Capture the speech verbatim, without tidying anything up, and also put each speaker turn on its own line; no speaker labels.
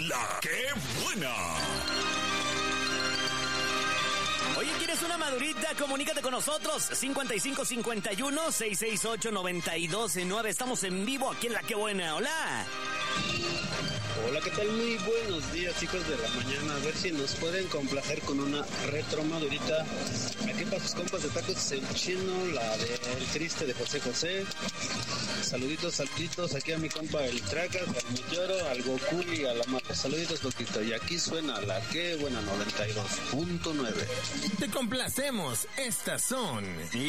La que buena.
Oye, ¿quieres una madurita? Comunícate con nosotros. cincuenta y cinco cincuenta y uno, seiscientos sesenta y ocho, noventa y dos nueve. Estamos en vivo aquí en La que buena. Hola.
Hola, ¿qué tal? Muy buenos días, hijos de la mañana. A ver si nos pueden complacer con una retro madurita. Aquí para sus compas de tacos el chino, la del triste de José José. Saluditos, saluditos aquí a mi compa el Tracas, al Milloro, al Goku y a la Mata. Saluditos, poquito. Y aquí suena La que buena noventa y dos punto nueve.
Te complacemos. Estas son